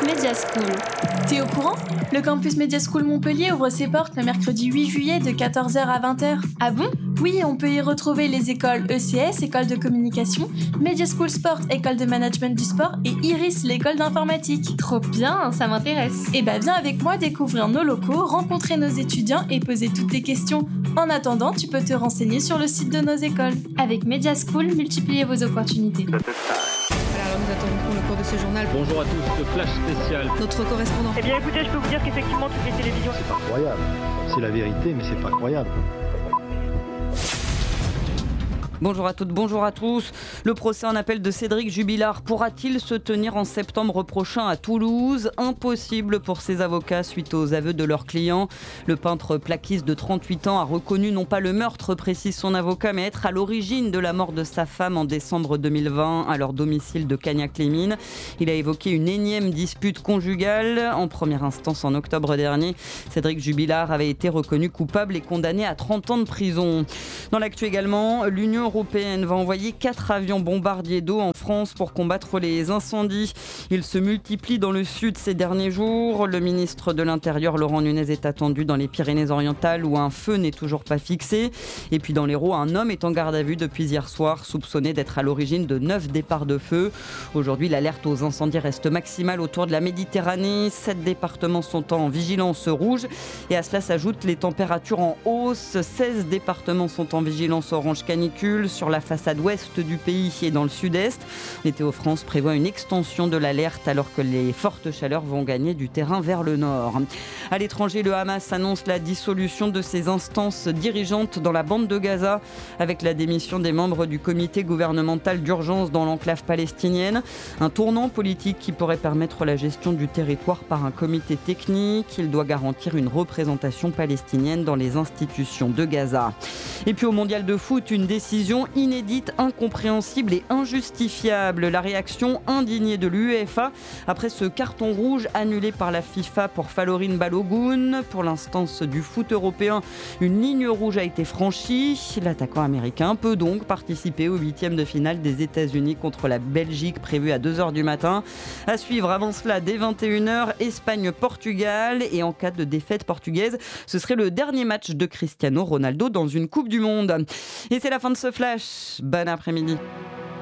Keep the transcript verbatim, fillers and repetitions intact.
Media School. T'es au courant ? Le campus Media School Montpellier ouvre ses portes le mercredi huit juillet de quatorze heures à vingt heures. Ah bon ? Oui, on peut y retrouver les écoles E C S, école de communication, Media School Sport, école de management du sport et Iris, l'école d'informatique. Trop bien, ça m'intéresse. Et bah viens avec moi découvrir nos locaux, rencontrer nos étudiants et poser toutes tes questions. En attendant, tu peux te renseigner sur le site de nos écoles. Avec Media School, multipliez vos opportunités. Alors nous attendons le cours de ce journal. Bonjour à tous, le flash spécial. Notre correspondant. Eh bien écoutez, je peux vous dire qu'effectivement toutes les télévisions... C'est pas croyable. C'est la vérité, mais c'est pas croyable. Bonjour à toutes, bonjour à tous. Le procès en appel de Cédric Jubilard pourra-t-il se tenir en septembre prochain à Toulouse ? Impossible pour ses avocats suite aux aveux de leurs clients. Le peintre plaquiste de trente-huit ans a reconnu non pas le meurtre, précise son avocat, mais être à l'origine de la mort de sa femme en décembre deux mille vingt à leur domicile de Cagnac-les-Mines. Il a évoqué une énième dispute conjugale. En première instance en octobre dernier, Cédric Jubilard avait été reconnu coupable et condamné à trente ans de prison. Dans l'actu également, l'Union européenne va envoyer quatre avions bombardiers d'eau en France pour combattre les incendies. Ils se multiplient dans le sud ces derniers jours. Le ministre de l'Intérieur, Laurent Nunez, est attendu dans les Pyrénées-Orientales où un feu n'est toujours pas fixé. Et puis dans l'Hérault, un homme est en garde à vue depuis hier soir, soupçonné d'être à l'origine de neuf départs de feu. Aujourd'hui, l'alerte aux incendies reste maximale autour de la Méditerranée. Sept départements sont en vigilance rouge. Et à cela s'ajoutent les températures en hausse. seize départements sont en vigilance orange canicule sur la façade ouest du pays et dans le sud-est. Météo France prévoit une extension de l'alerte alors que les fortes chaleurs vont gagner du terrain vers le nord. À l'étranger, le Hamas annonce la dissolution de ses instances dirigeantes dans la bande de Gaza avec la démission des membres du comité gouvernemental d'urgence dans l'enclave palestinienne. Un tournant politique qui pourrait permettre la gestion du territoire par un comité technique. Il doit garantir une représentation palestinienne dans les institutions de Gaza. Et puis au mondial de foot, une décision inédite, incompréhensible et injustifiable. La réaction indignée de l'UEFA après ce carton rouge annulé par la FIFA pour Falorin Balogun. Pour l'instance du foot européen, une ligne rouge a été franchie. L'attaquant américain peut donc participer au huitième de finale des États-Unis contre la Belgique prévu à deux heures du matin. À suivre avant cela dès vingt et une heures, Espagne-Portugal. Et en cas de défaite portugaise, ce serait le dernier match de Cristiano Ronaldo dans une Coupe du Monde. Et c'est la fin de ce flash. Bon après-midi.